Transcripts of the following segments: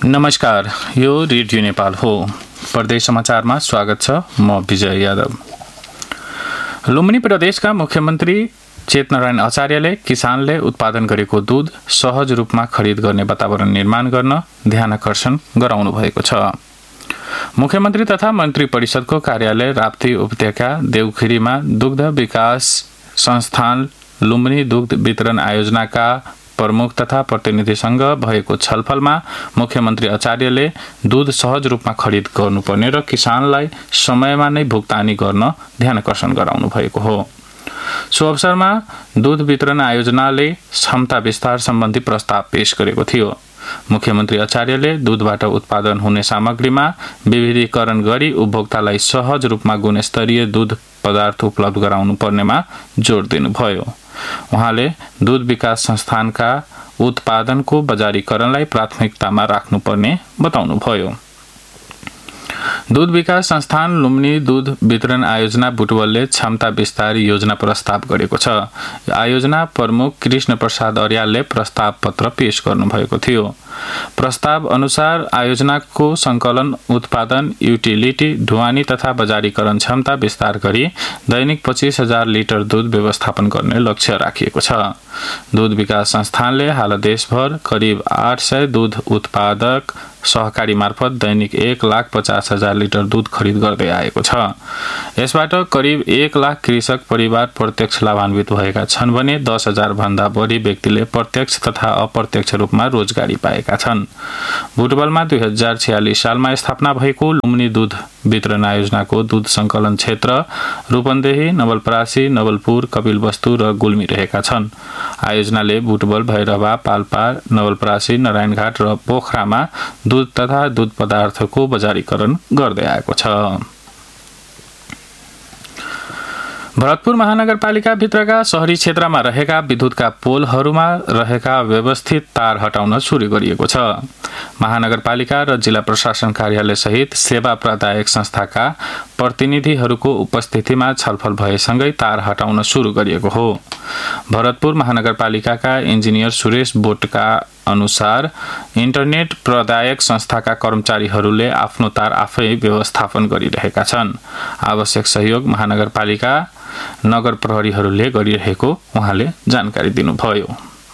नमस्कार, यो रेडियो नेपाल हो। प्रदेश समाचारमा स्वागत छ। म विजय यादव। लुम्बिनी प्रदेशका मुख्यमन्त्री चेतनारायण आचार्यले किसानले उत्पादन गरेको दूध सहज रूपमा खरिद गर्ने वातावरण निर्माण गर्न ध्यानाकर्षण गराउनु भएको छ। मुख्यमन्त्री तथा मन्त्री परिषदको कार्यालय राप्ती उपत्यका देउखिरीमा दुग्ध विकास संस्थान लुम्बिनी दुग्ध वितरण आयोजनाका प्रमुख तथा प्रतिनिधिसँग भएको छलफलमा मुख्यमन्त्री आचार्यले दूध सहज रूपमा खरिद गर्नुपर्ने र किसानलाई समयमा नै भुक्तानी गर्न ध्यानाकर्षण गराउनु भएको हो। सो अवसरमा दूध वितरण आयोजनाले क्षमता विस्तार सम्बन्धी प्रस्ताव पेश गरेको थियो। मुख्यमन्त्री आचार्यले दूधबाट उत्पादन हुने सामग्रीमा विविधीकरण गरी उपभोक्तालाई सहज रूपमा गुणस्तरीय दूध पदार्थ उपलब्ध गराउनु पर्नेमा जोड दिनुभयो। उहाँले दूध विकास संस्थानका उत्पादनको बजारीकरणलाई प्राथमिकतामा राख्नुपर्ने बताउनुभयो। दूध विकास संस्थान लुम्बिनी दूध वितरण आयोजना बुटवलले क्षमता विस्तार योजना प्रस्ताव गरेको छ। आयोजना प्रमुख कृष्ण प्रसाद अर्यालले प्रस्ताव पत्र पेश गर्नुभएको थियो। प्रस्ताव अनुसार आयोजनाको संकलन उत्पादन युटिलिटी ढुवानी तथा बजारीकरण क्षमता विस्तार गरी दैनिक 25,000 लिटर दूध व्यवस्थापन गर्ने लक्ष्य राखिएको छ। दूध विकास संस्थानले हाल देशभर करिब 800 दूध उत्पादक सहकारी मार्फत दैनिक 1,50,000 लिटर दूध खरिद गर्दै आएको छ। यसबाट करिब 1 लाख कृषक परिवार प्रत्यक्ष लाभान्वित भएका छन् भने 10,000 भन्दा बढी व्यक्तिले प्रत्यक्ष तथा अप्रत्यक्ष रूपमा रोजगारी पाएका छन्। बुटवलमा 2046 सालमा स्थापना भएको लुम्बिनी दूध वितरण आयोजनाको दूध संकलन क्षेत्र रूपन्देही, नवलपरासी, नवलपुर, कपिलवस्तु र गुल्मी रहेका छन्। आयोजनाले बुटवल, भैरवा, पाल्पा, नवलपरासी, नारायणघाट र पोखरामा दूध तथा दूध पदार्थको बजारीकरण गर्दै आएको छ। भरतपुर महानगरपालिका भित्रका शहरी क्षेत्रमा रहेका विद्युतका पोलहरूमा रहेका व्यवस्थित तार हटाउन सुरु गरिएको छ। महानगरपालिका र जिल्ला प्रशासन कार्यालय सहित सेवा प्रदायक संस्थाका प्रतिनिधिहरूको उपस्थितिमा छलफल भएसँगै तार हटाउन सुरु गरिएको हो। भरतपुर महानगरपालिकाका इन्जिनियर सुरेश बोटका अनुसार इन्टरनेट प्रदायक संस्थाका कर्मचारीहरूले आफ्नो तार आफै व्यवस्थापन गरिरहेका छन्। आवश्यक सहयोग महानगरपालिका नगर प्रहरीहरूले गरिरहेको उहाँले जानकारी दिनुभयो।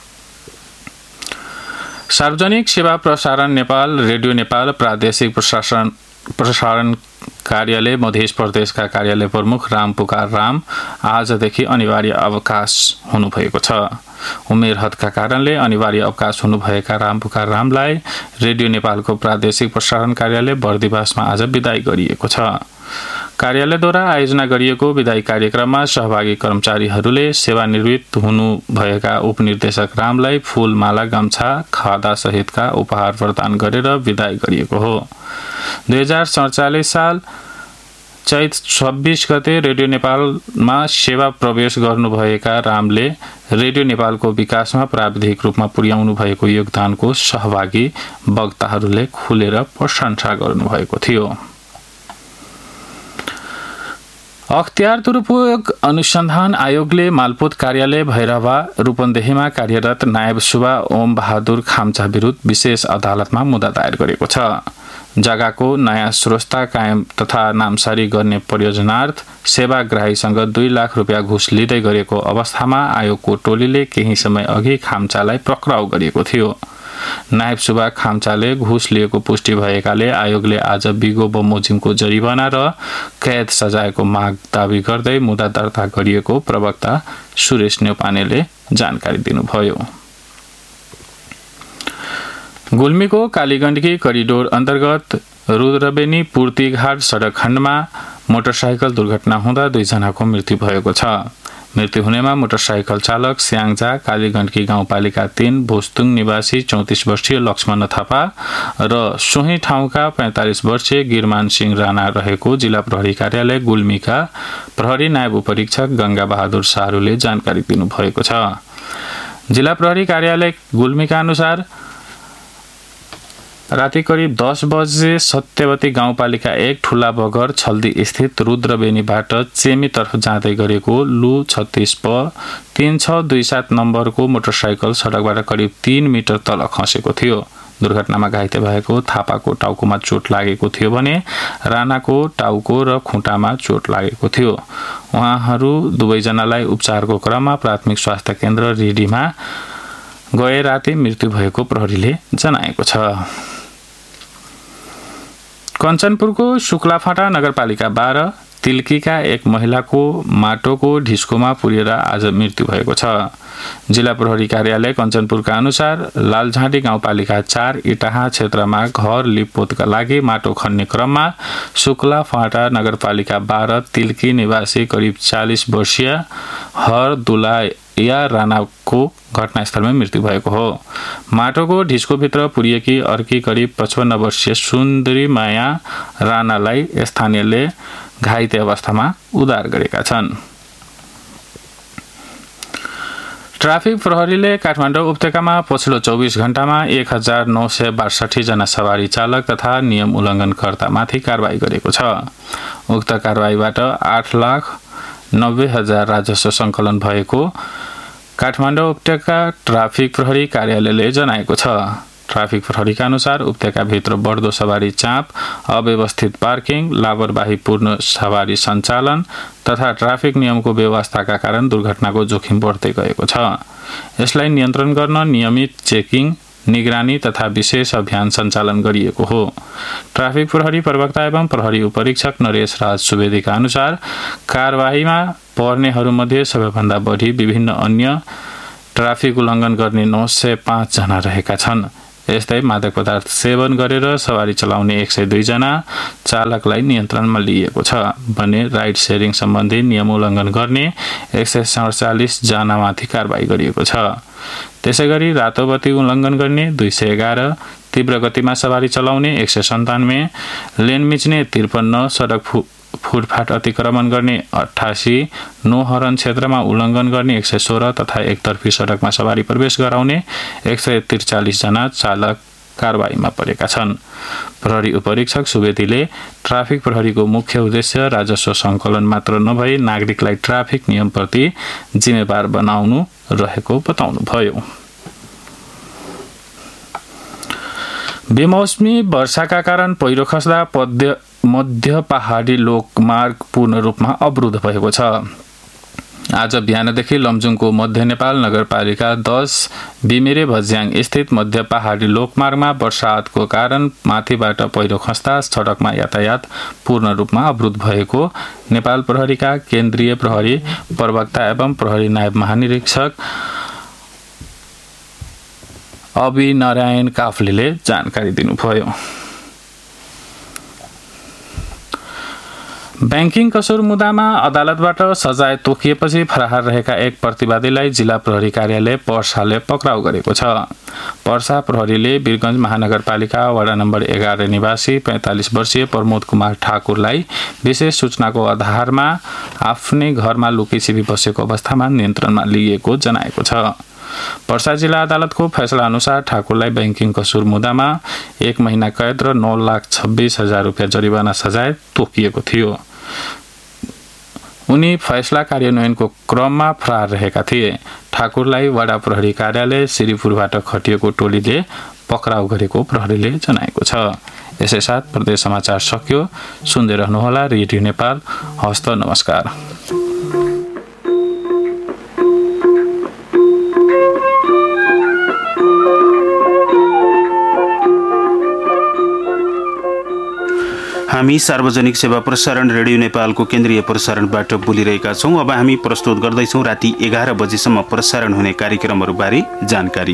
सार्वजनिक सेवा प्रसारण नेपाल, रेडियो नेपाल, प्रादेशिक प्रसारण कार्यालय मध्य प्रदेशका कार्यालय प्रमुख राम पुकार राम आजदेखि अनिवार्य अवकाश हुनुभएको छ। उमेर हदका कारणले अनिवार्य अवकाश हुनुभएका राम पुकार रामलाई रेडियो नेपालको प्रादेशिक प्रसारण कार्यालय बर्दिवासमा आज विदाई गरिएको छ। कार्यालयद्वारा आयोजना गरिएको विदाई कार्यक्रममा सहभागी कर्मचारीहरूले सेवानिवृत्त हुनुभएका उपनिर्देशक रामलाई फूल, माला, गम्छा, खादा सहितका उपहार प्रदान गरेर विदाई गरिएको हो। 2047 साल चैत 26 गते रेडियो नेपालमा सेवा प्रवेश गर्नुभएका रामले रेडियो नेपालको विकासमा प्राविधिक रूपमा पुर्याउनु भएको योगदानको सहभागी वक्ताहरूले खुलेर प्रशंसा गर्नुभएको थियो। अख्तियार दुरुपयोग अनुसन्धान आयोगले मालपोत कार्यालय भैरवा रूपन्देहीमा कार्यरत नायब सुबा ओम बहादुर खाम्चा विरुद्ध विशेष अदालतमा मुद्दा दायर गरेको छ। जग्गाको नयाँ स्रोस्ता कायम तथा नामसारी गर्ने परियोजनार्थ सेवाग्राहीसँग 2 लाख रुपियाँ घुस लिँदै गरेको अवस्थामा आयोगको टोलीले केही समय अघि खाम्चालाई पक्राउ गरेको थियो। नायब सुबा खाम्चाले घुस लिएको पुष्टि भएकाले आयोगले आज बिगो बमोजिमको जरिवाना र कैद सजायको माग दावी गर्दै मुद्दा दर्ता गरिएको प्रवक्ता सुरेश न्यौपानेले जानकारी दिनुभयो। गुल्मीको कालीगण्डकी करिडोर अन्तर्गत रुद्रबेनी पूर्तिघाट सडक खण्डमा मोटरसाइकल दुर्घटना हुँदा 2 जनाको मृत्यु भएको छ। मृत्यु हुनेमा मोटरसाइकल चालक स्याङजा कालीगण्डकी गाउँपालिका 3 भोस्तुङ निवासी 34 वर्षीय लक्ष्मण थापा र सोही ठाउँका 45 वर्षीय गिरमान सिंह राणा रहेको जिल्ला प्रहरी कार्यालय गुल्मीका प्रहरी नायब उपरीक्षक गंगा बहादुर सारूले जानकारी दिनुभएको छ। जिल्ला प्रहरी कार्यालय गुल्मीका अनुसार राति करिब 10 बजे सत्यवती गाउँपालिका 1 ठुला बगर छल्दी स्थित रुद्रबेनीबाट चेमीतर्फ जाँदै गरेको लु 36 प 3627 नम्बरको मोटरसाइकल सडकबाट करिब 3 मिटर तल खसेको थियो। दुर्घटनामा घाइते भएको थापाको टाउकोमा चोट लागेको थियो भने राणाको टाउको र खुट्टामा चोट लागेको थियो। उहाँहरू दुवैजनालाई उपचारको क्रममा प्राथमिक स्वास्थ्य केन्द्र रिडीमा गए राति मृत्यु भएको प्रहरीले जनाएको छ। कञ्चनपुरको शुक्लाफाटा नगरपालिका 12 तिल्कीका एक महिलाको माटोको ढिस्कोमा पुरिएर आज मृत्यु भएको छ। जिल्ला प्रहरी कार्यालय कञ्चनपुरका अनुसार लालझाँडी गाउँपालिका 4 इटाहा क्षेत्रमा घर लिपपोतका लागि माटो खन्ने क्रममा शुक्लाफाटा नगरपालिका 12 तिल्की निवासी करिब 40 वर्षीय हर दुलाया राणाको घटनास्थलमा मृत्यु भएको हो। माटोको ढिस्कोभित्र पुरिएकी अर्की करिब 55 वर्षीय सुन्दरी माया राणालाई स्थानीयले घाइते अवस्थामा उद्धार गरेका छन्। ट्राफिक प्रहरीले काठमाडौँ उपत्यकामा पछिल्लो 24 घण्टामा 1962 जना सवारी चालक तथा नियम उल्लङ्घनकर्तामाथि कारबाही गरेको छ। उक्त कारबाहीबाट 8,90,000 राजस्व सङ्कलन भएको काठमाडौँ उपत्यका ट्राफिक प्रहरी कार्यालयले जनाएको छ। ट्राफिक प्रहरीका अनुसार उपत्यकाभित्र बढ्दो सवारी चाप, अव्यवस्थित पार्किङ, लापरवाहीपूर्ण सवारी सञ्चालन तथा ट्राफिक नियमको व्यवस्थाका कारण दुर्घटनाको जोखिम बढ्दै गएको छ। यसलाई नियन्त्रण गर्न नियमित चेकिङ, निगरानी तथा विशेष अभियान सञ्चालन गरिएको हो। ट्राफिक प्रहरी प्रवक्ता एवं प्रहरी उपरीक्षक नरेश राज सुवेदीका अनुसार कारबाहीमा पर्नेहरूमध्ये सबैभन्दा बढी विभिन्न अन्य ट्राफिक उल्लङ्घन गर्ने 905 जना रहेका छन्। यस्तै मादक पदार्थ सेवन गरेर सवारी चलाउने 102 जना चालकलाई नियन्त्रणमा लिएको छ भने राइड सेयरिङ सम्बन्धी नियम उल्लङ्घन गर्ने 147 जनामाथि कारबाही गरिएको छ। त्यसैगरी रातो बत्ती उल्लङ्घन गर्ने 211, तीव्र गतिमा सवारी चलाउने 197, लेन मिच्ने 53, सडक फुटफाट अतिक्रमण गर्ने 88, नो हर्न क्षेत्रमा उल्लङ्घन गर्ने 116 तथा एकतर्फी सडकमा सवारी प्रवेश गराउने 143 जना चालक कारबाहीमा परेका छन्। प्रहरी उपरीक्षक सुवेदीले ट्राफिक प्रहरीको मुख्य उद्देश्य राजस्व सङ्कलन मात्र नभई नागरिकलाई ट्राफिक नियमप्रति जिम्मेवार बनाउनु रहेको बताउनुभयो। बेमौसमी वर्षाका कारण पहिरो खस्दा मध्य पहाडी लोकमार्ग पूर्ण रूपमा अवरुद्ध भएको छ। आज बिहानदेखि लमजुङको मध्य नेपाल नगरपालिका 10 बिमिरे भज्याङ स्थित मध्य पहाडी लोकमार्गमा वर्षातको कारण माथिबाट पहिरो खस्दा सडकमा यातायात पूर्ण रूपमा अवरुद्ध भएको नेपाल प्रहरीका केन्द्रीय प्रहरी प्रवक्ता एवं प्रहरी नायब महानिरीक्षक अभिनारायण काफ्लेले जानकारी दिनुभयो। ब्याङ्किङ कसुर मुद्दामा अदालतबाट सजाय तोकिएपछि फरार रहेका एक प्रतिवादीलाई जिल्ला प्रहरी कार्यालय पर्साले पक्राउ गरेको छ। पर्सा प्रहरीले वीरगञ्ज महानगरपालिका वडा नम्बर 11 निवासी 45 वर्षीय प्रमोद कुमार ठाकुरलाई विशेष सूचनाको आधारमा आफ्नै घरमा लुकीछिपी बसेको अवस्थामा नियन्त्रणमा लिएको जनाएको छ। पर्सा जिल्ला अदालतको फैसला अनुसार ठाकुरलाई ब्याङ्किङ कसुर मुद्दामा 1 महिना कैद र 9,26,000 रुपियाँ जरिवाना सजाय तोकिएको थियो। उनी फैसला कार्यान्वयनको क्रममा फरार रहेका थिए। ठाकुरलाई वडा प्रहरी कार्यालय श्रीपुरबाट खटिएको टोलीले पक्राउ गरेको प्रहरीले जनाएको छ। यसै साथ प्रदेश समाचार सकियो। सुन्दै रहनुहोला रेडियो नेपाल। हस्त नमस्कार। हामी सार्वजनिक सेवा प्रसारण रेडियो नेपालको केन्द्रीय प्रसारणबाट बोलिरहेका छौं। अब हामी प्रस्तुत गर्दैछौं राति 11 बजेसम्म प्रसारण हुने कार्यक्रमहरूबारे जानकारी।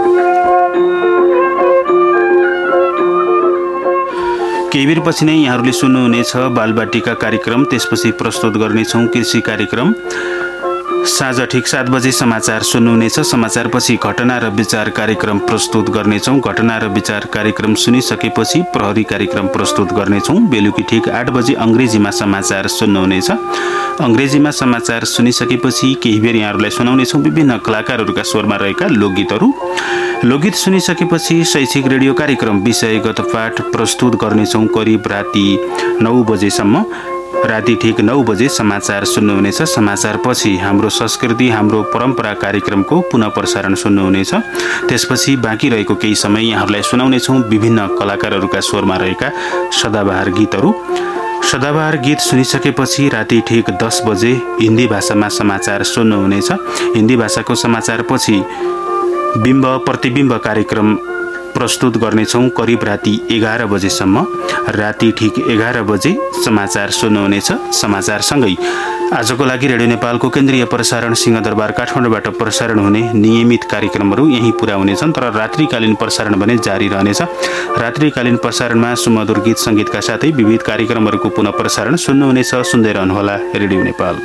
केही बेरपछि नै यहाँहरूले सुन्नुहुनेछ बालबाटिका कार्यक्रम, त्यसपछि प्रस्तुत गर्नेछौं कृषि कार्यक्रम। साँझ ठिक 7 बजे समाचार सुन्नुहुनेछ। समाचारपछि घटना र विचार कार्यक्रम प्रस्तुत गर्नेछौँ। घटना र विचार कार्यक्रम सुनिसकेपछि प्रहरी कार्यक्रम प्रस्तुत गर्नेछौँ। बेलुकी ठिक 8 बजे अङ्ग्रेजीमा समाचार सुन्नुहुनेछ। अङ्ग्रेजीमा समाचार सुनिसकेपछि केही बेर यहाँहरूलाई सुनाउनेछौँ विभिन्न कलाकारहरूका स्वरमा रहेका लोकगीतहरू। लोकगीत सुनिसकेपछि शैक्षिक रेडियो कार्यक्रम विषयगत पाठ प्रस्तुत गर्नेछौँ करिब राति 9 बजेसम्म। राति ठिक 9 बजे समाचार सुन्नुहुनेछ। समाचारपछि हाम्रो संस्कृति हाम्रो परम्परा कार्यक्रमको पुनः प्रसारण सुन्नुहुनेछ। त्यसपछि बाँकी रहेको केही समय यहाँहरूलाई सुनाउनेछौँ विभिन्न कलाकारहरूका स्वरमा रहेका सदाबहार गीतहरू। सदाबहार गीत सुनिसकेपछि राति ठिक 10 बजे हिन्दी भाषामा समाचार सुन्नुहुनेछ। हिन्दी भाषाको समाचारपछि बिम्ब प्रतिबिम्ब कार्यक्रम प्रस्तुत गर्नेछौँ करिब राति 11 बजेसम्म। राति ठिक 11 बजे समाचार सुन्नुहुनेछ। समाचारसँगै आजको लागि रेडियो नेपालको केन्द्रीय प्रसारण सिंहदरबार काठमाडौँबाट प्रसारण हुने नियमित कार्यक्रमहरू यही पुरा हुनेछन्, तर रात्रिकालीन प्रसारण भने जारी रहनेछ। रात्रिकालीन प्रसारणमा सुमधुर गीत सङ्गीतका साथै विविध कार्यक्रमहरूको पुनः प्रसारण सुन्नुहुनेछ। सुन्दै रहनुहोला रेडियो नेपाल।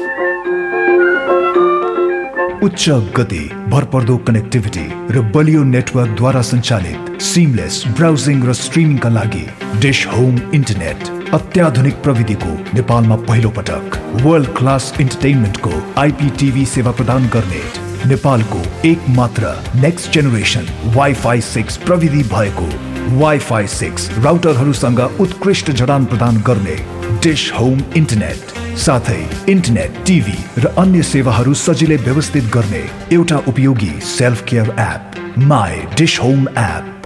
उच्च गति, भरपर्दो कनेक्टिभिटी र बलियो नेटवर्कद्वारा सञ्चालित सिमलेस ब्राउजिङ र स्ट्रिमिङका लागि डिश होम इन्टरनेट अत्याधुनिक प्रविधिको नेपालमा पहिलो पटक वर्ल्ड क्लास इन्टरटेनमेन्टको IPTV सेवा प्रदान गर्ने नेपालको एक मात्र नेक्स्ट जेनेरेसन वाइफाई 6 प्रविधि भएको वाइफाई 6 राउटरहरूसँग उत्कृष्ट जडान प्रदान गर्ने डिश होम इन्टरनेट साथै इन्टरनेट, टिभी र अन्य सेवाहरू सजिलै व्यवस्थित गर्ने एउटा उपयोगी self care app my dish home app.